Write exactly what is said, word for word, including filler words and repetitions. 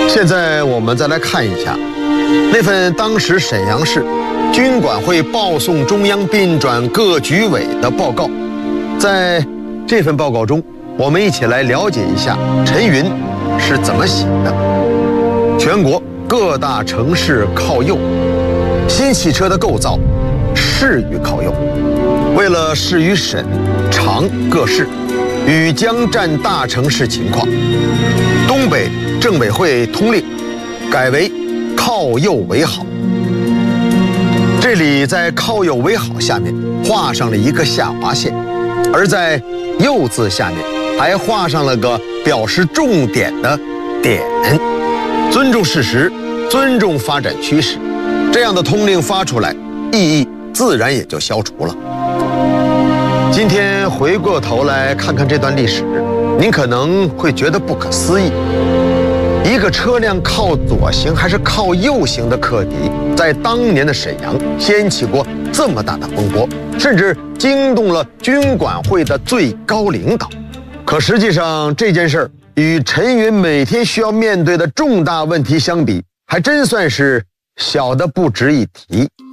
现在我们再来看一下那份当时沈阳市军管会报送中央并转各局委的报告。在这份报告中，我们一起来了解一下陈云是怎么写的。全国各大城市靠右，新汽车的构造适于靠右。为了适于沈、长各市与江占大城市情况，东北政委会通令改为靠右为好。这里在靠右为好下面画上了一个下划线，而在右字下面还画上了个表示重点的点。尊重事实，尊重发展趋势，这样的通令发出来，意义自然也就消除了。今天回过头来看看这段历史，您可能会觉得不可思议。一个车辆靠左行还是靠右行的课题，在当年的沈阳掀起过这么大的风波，甚至惊动了军管会的最高领导。可实际上这件事儿与陈云每天需要面对的重大问题相比，还真算是小的不值一提。